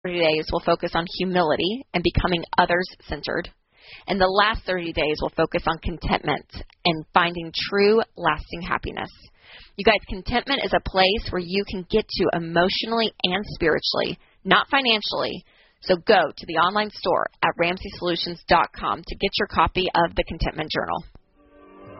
30 days will focus on humility and becoming others-centered. And the last 30 days will focus on contentment and finding true, lasting happiness. You guys, contentment is a place where you can get to emotionally and spiritually, not financially. So go to the online store at RamseySolutions.com to get your copy of the Contentment Journal.